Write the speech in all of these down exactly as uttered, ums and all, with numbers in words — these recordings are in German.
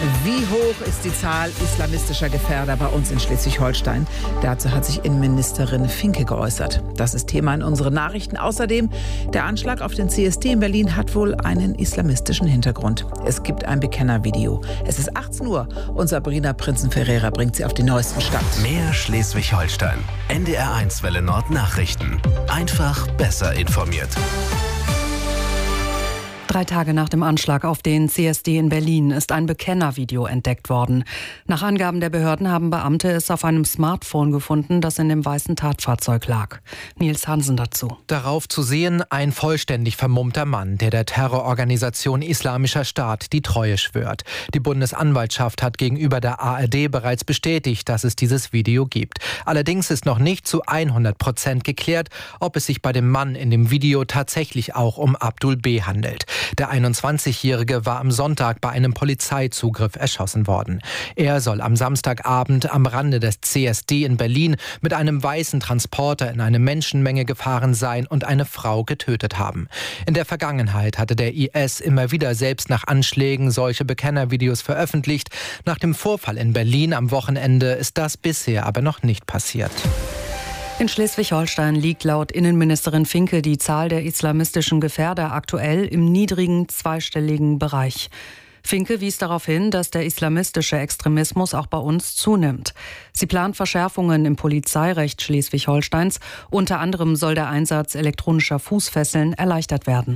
Wie hoch ist die Zahl islamistischer Gefährder bei uns in Schleswig-Holstein? Dazu hat sich Innenministerin Finke geäußert. Das ist Thema in unseren Nachrichten. Außerdem, der Anschlag auf den C S D in Berlin hat wohl einen islamistischen Hintergrund. Es gibt ein Bekennervideo. Es ist achtzehn Uhr und Sabrina Prinzen-Ferreira bringt sie auf den neuesten Stand. Mehr Schleswig-Holstein. N D R eins Welle Nord Nachrichten. Einfach besser informiert. Drei Tage nach dem Anschlag auf den C S D in Berlin ist ein Bekennervideo entdeckt worden. Nach Angaben der Behörden haben Beamte es auf einem Smartphone gefunden, das in dem weißen Tatfahrzeug lag. Nils Hansen dazu. Darauf zu sehen ein vollständig vermummter Mann, der der Terrororganisation Islamischer Staat die Treue schwört. Die Bundesanwaltschaft hat gegenüber der A R D bereits bestätigt, dass es dieses Video gibt. Allerdings ist noch nicht zu hundert Prozent geklärt, ob es sich bei dem Mann in dem Video tatsächlich auch um Abdul B. handelt. Der einundzwanzigjährige war am Sonntag bei einem Polizeizugriff erschossen worden. Er soll am Samstagabend am Rande des C S D in Berlin mit einem weißen Transporter in eine Menschenmenge gefahren sein und eine Frau getötet haben. In der Vergangenheit hatte der I S immer wieder selbst nach Anschlägen solche Bekennervideos veröffentlicht. Nach dem Vorfall in Berlin am Wochenende ist das bisher aber noch nicht passiert. In Schleswig-Holstein liegt laut Innenministerin Finke die Zahl der islamistischen Gefährder aktuell im niedrigen zweistelligen Bereich. Finke wies darauf hin, dass der islamistische Extremismus auch bei uns zunimmt. Sie plant Verschärfungen im Polizeirecht Schleswig-Holsteins. Unter anderem soll der Einsatz elektronischer Fußfesseln erleichtert werden.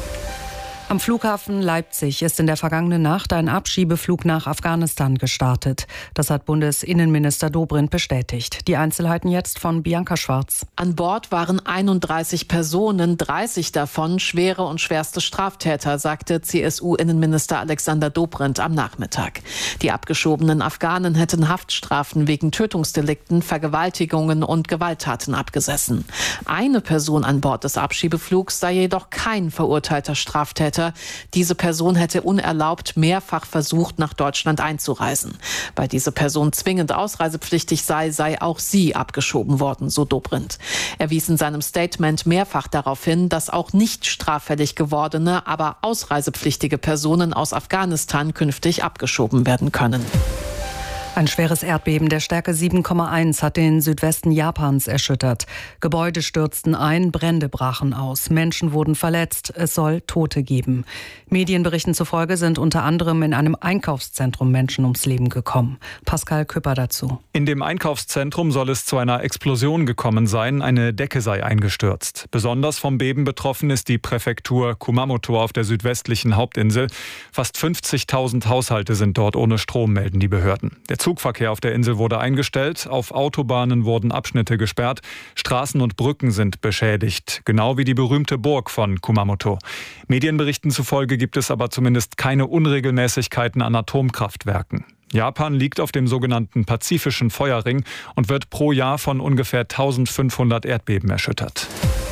Am Flughafen Leipzig ist in der vergangenen Nacht ein Abschiebeflug nach Afghanistan gestartet. Das hat Bundesinnenminister Dobrindt bestätigt. Die Einzelheiten jetzt von Bianca Schwarz. An Bord waren einunddreißig Personen, dreißig davon schwere und schwerste Straftäter, sagte C S U-Innenminister Alexander Dobrindt am Nachmittag. Die abgeschobenen Afghanen hätten Haftstrafen wegen Tötungsdelikten, Vergewaltigungen und Gewalttaten abgesessen. Eine Person an Bord des Abschiebeflugs sei jedoch kein verurteilter Straftäter. Diese Person hätte unerlaubt mehrfach versucht, nach Deutschland einzureisen. Weil diese Person zwingend ausreisepflichtig sei, sei auch sie abgeschoben worden, so Dobrindt. Er wies in seinem Statement mehrfach darauf hin, dass auch nicht straffällig gewordene, aber ausreisepflichtige Personen aus Afghanistan künftig abgeschoben werden können. Ein schweres Erdbeben der Stärke sieben Komma eins hat den Südwesten Japans erschüttert. Gebäude stürzten ein, Brände brachen aus, Menschen wurden verletzt, es soll Tote geben. Medienberichten zufolge sind unter anderem in einem Einkaufszentrum Menschen ums Leben gekommen. Pascal Küpper dazu. In dem Einkaufszentrum soll es zu einer Explosion gekommen sein, eine Decke sei eingestürzt. Besonders vom Beben betroffen ist die Präfektur Kumamoto auf der südwestlichen Hauptinsel. Fast fünfzigtausend Haushalte sind dort ohne Strom, melden die Behörden. Der Zugverkehr auf der Insel wurde eingestellt, auf Autobahnen wurden Abschnitte gesperrt, Straßen und Brücken sind beschädigt, genau wie die berühmte Burg von Kumamoto. Medienberichten zufolge gibt es aber zumindest keine Unregelmäßigkeiten an Atomkraftwerken. Japan liegt auf dem sogenannten Pazifischen Feuerring und wird pro Jahr von ungefähr eintausendfünfhundert Erdbeben erschüttert.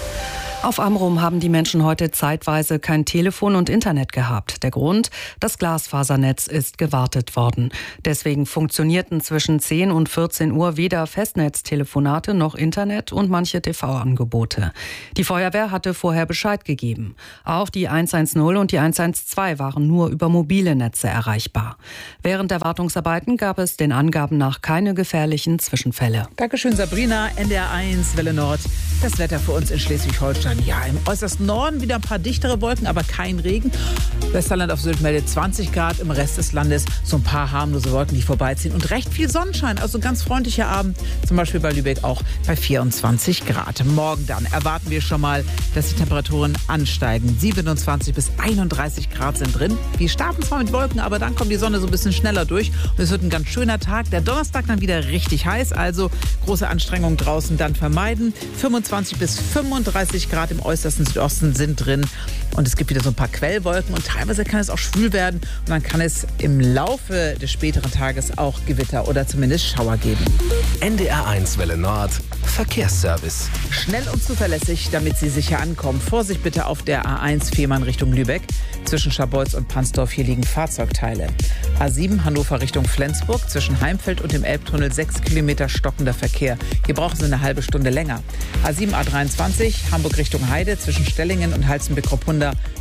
Auf Amrum haben die Menschen heute zeitweise kein Telefon und Internet gehabt. Der Grund? Das Glasfasernetz ist gewartet worden. Deswegen funktionierten zwischen zehn und vierzehn Uhr weder Festnetztelefonate noch Internet und manche T V-Angebote. Die Feuerwehr hatte vorher Bescheid gegeben. Auch die hundertzehn und die hundertzwölf waren nur über mobile Netze erreichbar. Während der Wartungsarbeiten gab es den Angaben nach keine gefährlichen Zwischenfälle. Dankeschön, Sabrina. N D R eins, Welle Nord. Das Wetter für uns in Schleswig-Holstein. Ja, im äußersten Norden wieder ein paar dichtere Wolken, aber kein Regen. Westerland auf Sylt meldet zwanzig Grad, im Rest des Landes so ein paar harmlose Wolken, die vorbeiziehen. Und recht viel Sonnenschein, also ein ganz freundlicher Abend. Zum Beispiel bei Lübeck auch bei vierundzwanzig Grad. Morgen dann erwarten wir schon mal, dass die Temperaturen ansteigen. siebenundzwanzig bis einunddreißig Grad sind drin. Wir starten zwar mit Wolken, aber dann kommt die Sonne so ein bisschen schneller durch. Und es wird ein ganz schöner Tag. Der Donnerstag dann wieder richtig heiß, also große Anstrengungen draußen dann vermeiden. fünfundzwanzig bis fünfunddreißig Grad im äußersten Südosten sind drin. Und es gibt wieder so ein paar Quellwolken und teilweise kann es auch schwül werden. Und dann kann es im Laufe des späteren Tages auch Gewitter oder zumindest Schauer geben. N D R eins Welle Nord Verkehrsservice. Schnell und zuverlässig, damit Sie sicher ankommen. Vorsicht bitte auf der A eins Fehmarn Richtung Lübeck. Zwischen Scharbeutz und Pansdorf, hier liegen Fahrzeugteile. A sieben Hannover Richtung Flensburg. Zwischen Heimfeld und dem Elbtunnel sechs Kilometer stockender Verkehr. Hier brauchen Sie eine halbe Stunde länger. A sieben A dreiundzwanzig Hamburg Richtung Heide. Zwischen Stellingen und Halstenbek-Roppunda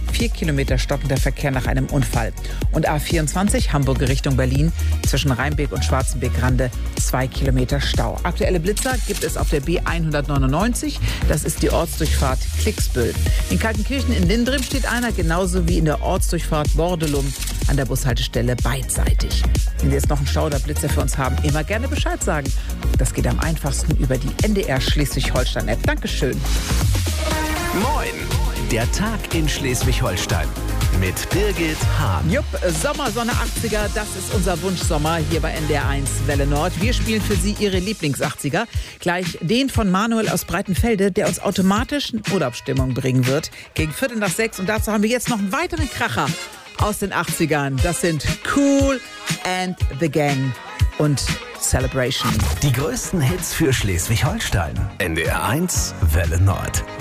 Vier Kilometer stockender Verkehr nach einem Unfall. Und A vierundzwanzig Hamburg Richtung Berlin zwischen Rheinbeek und Schwarzenbeek-Rande zwei Kilometer Stau. Aktuelle Blitzer gibt es auf der B hundertneunundneunzig. Das ist die Ortsdurchfahrt Klicksbüll. In Kaltenkirchen in Lindrim steht einer, genauso wie in der Ortsdurchfahrt Bordelum an der Bushaltestelle beidseitig. Wenn Sie jetzt noch einen Stau oder Blitzer für uns haben, immer gerne Bescheid sagen. Das geht am einfachsten über die N D R Schleswig-Holstein-App. Dankeschön. Moin, der Tag in Schleswig-Holstein mit Birgit Hahn. Jupp, Sommer, Sonne achtziger, das ist unser Wunschsommer hier bei N D R eins Welle Nord. Wir spielen für Sie Ihre Lieblings-achtziger. Gleich den von Manuel aus Breitenfelde, der uns automatisch in Urlaubsstimmung bringen wird. Gegen Viertel nach sechs. Und dazu haben wir jetzt noch einen weiteren Kracher aus den achtzigern. Das sind Kool and the Gang und Celebration. Die größten Hits für Schleswig-Holstein. N D R eins Welle Nord.